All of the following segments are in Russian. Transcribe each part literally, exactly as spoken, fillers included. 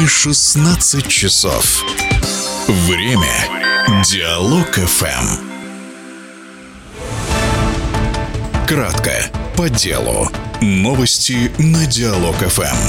шестнадцать часов. Время Диалог эф эм. Кратко, по делу. Новости на Диалог эф эм.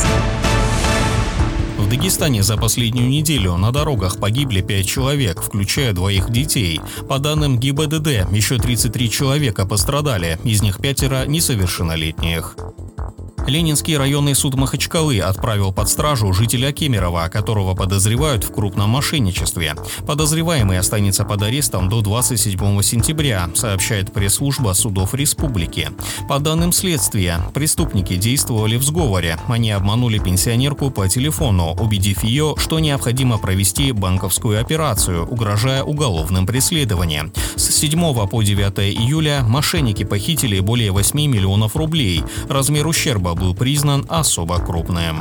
В Дагестане за последнюю неделю на дорогах погибли пять человек, включая двоих детей. По данным гэ и бэ дэ дэ, еще тридцать три человека пострадали, из них пятеро несовершеннолетних. Ленинский районный суд Махачкалы отправил под стражу жителя Кемерово, которого подозревают в крупном мошенничестве. Подозреваемый останется под арестом до двадцать седьмого сентября, сообщает пресс-служба судов республики. По данным следствия, преступники действовали в сговоре. Они обманули пенсионерку по телефону, убедив ее, что необходимо провести банковскую операцию, угрожая уголовным преследованием. С седьмого по девятое июля мошенники похитили более восьми миллионов рублей. Размер ущерба был признан особо крупным.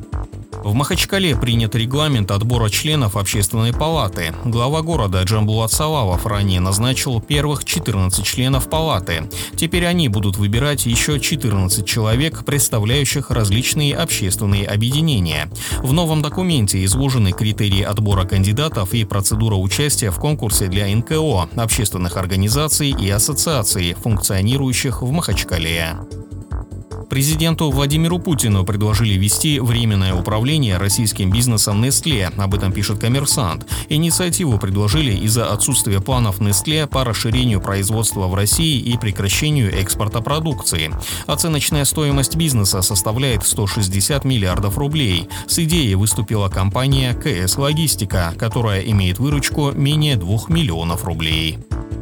В Махачкале принят регламент отбора членов Общественной палаты. Глава города Джамбулат Салавов ранее назначил первых четырнадцать членов палаты. Теперь они будут выбирать еще четырнадцать человек, представляющих различные общественные объединения. В новом документе изложены критерии отбора кандидатов и процедура участия в конкурсе для эн ка о, общественных организаций и ассоциаций, функционирующих в Махачкале. Президенту Владимиру Путину предложили вести временное управление российским бизнесом Nestlé, об этом пишет «Коммерсант». Инициативу предложили из-за отсутствия планов Nestlé по расширению производства в России и прекращению экспорта продукции. Оценочная стоимость бизнеса составляет сто шестьдесят миллиардов рублей. С идеей выступила компания ка эс Логистика, которая имеет выручку менее двух миллионов рублей.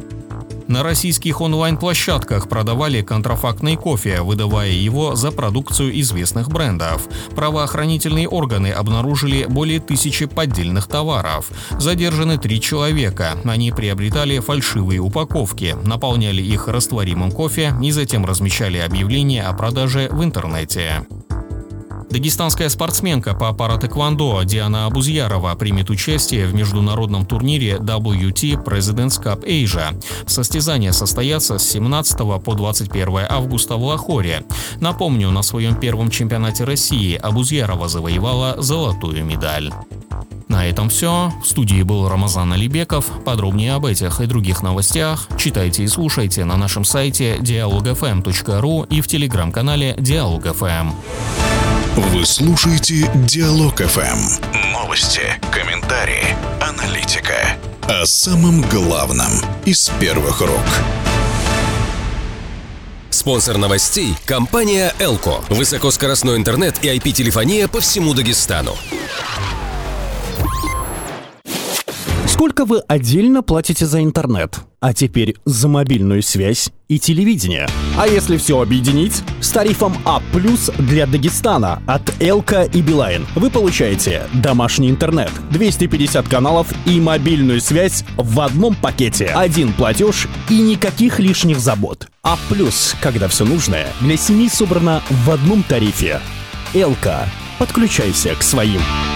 На российских онлайн-площадках продавали контрафактный кофе, выдавая его за продукцию известных брендов. Правоохранительные органы обнаружили более тысячи поддельных товаров. Задержаны три человека. Они приобретали фальшивые упаковки, наполняли их растворимым кофе и затем размещали объявления о продаже в интернете. Дагестанская спортсменка по пара-тэквондо Диана Абузьярова примет участие в международном турнире дабл ю ти President's Cup Asia. Состязания состоятся с семнадцатого по двадцать первое августа в Лахоре. Напомню, на своем первом чемпионате России Абузьярова завоевала золотую медаль. На этом все. В студии был Рамазан Алибеков. Подробнее об этих и других новостях читайте и слушайте на нашем сайте диалог эф эм точка ру и в телеграм-канале Диалог эф эм. Вы слушаете Диалог эф эм. Новости, комментарии, аналитика. О самом главном из первых рук. Спонсор новостей – компания Элко. Высокоскоростной интернет и ай пи-телефония по всему Дагестану. Сколько вы отдельно платите за интернет? А теперь за мобильную связь и телевидение. А если все объединить? С тарифом А плюс для Дагестана от Элко и Билайн вы получаете домашний интернет, двести пятьдесят каналов и мобильную связь в одном пакете. Один платеж и никаких лишних забот. А плюс, когда все нужное для семьи собрано в одном тарифе. Элко. Подключайся к своим.